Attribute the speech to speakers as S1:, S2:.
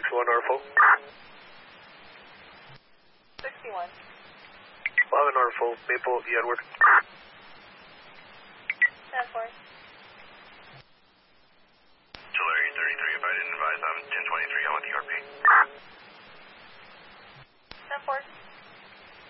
S1: 61 Norfolk.
S2: 61.
S1: 11 Norfolk, Maple, the Edward.
S2: 10-4.
S3: Tulare 33, if I didn't advise, I'm 1023, I want the ERP.
S2: 10-4.